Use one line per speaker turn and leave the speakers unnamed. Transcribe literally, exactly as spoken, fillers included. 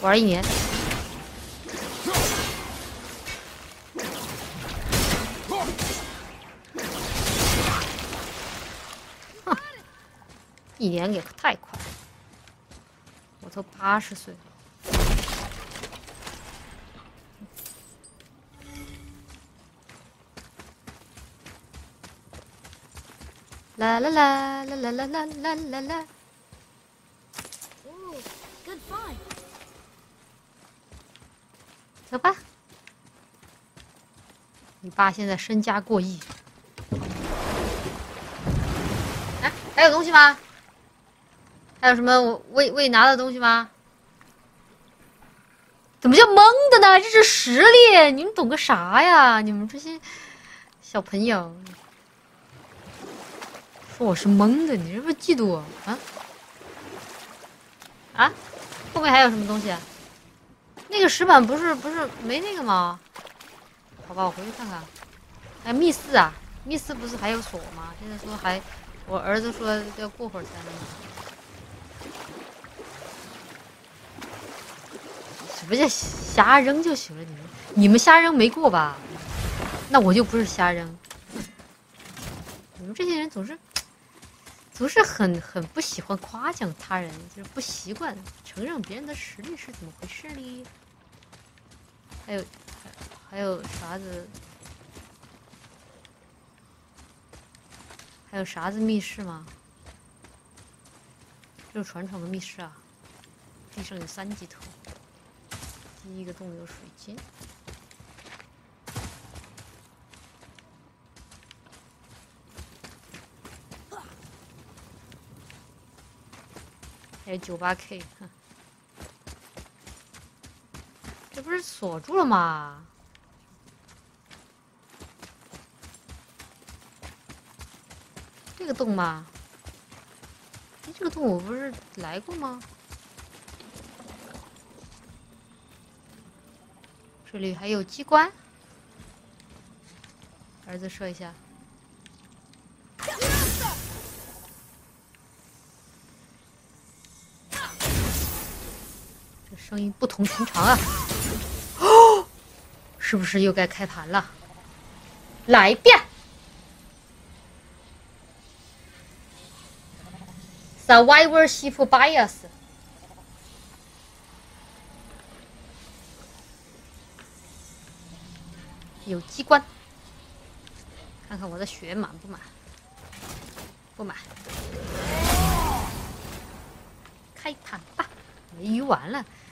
玩一年。哼，一年也太快了，我都八十岁了。啦啦啦啦啦啦啦啦啦啦！
Good find.
走吧，你爸现在身家过亿。哎，还有东西吗？还有什么我未未拿的东西吗？怎么叫蒙的呢？这是实力，你们懂个啥呀？你们这些小朋友，说我是蒙的，你是不是嫉妒我啊？啊？后面还有什么东西啊？那个石板不是不是没那个吗？好吧，我回去看看。哎，密室啊，密室不是还有锁吗？现在说还，我儿子说要过会儿才能。什么叫瞎扔就行了？你们你们瞎扔没过吧？那我就不是瞎扔。你们这些人总是总是很很不喜欢夸奖他人，就是不习惯承认别人的实力是怎么回事呢？还有还有啥子？还有啥子密室吗？就是传统的密室啊。地上有三级头，第一个洞有水晶。还有九八 K， 哼，这不是锁住了吗？这个洞吗？哎，这个洞我不是来过吗？这里还有机关，儿子射一下。这声音不同寻常啊！哦，是不是又该开盘了？来一遍。Survivorship bias， 有机关，看看我的血满不满？不满。开盘吧，没鱼丸了。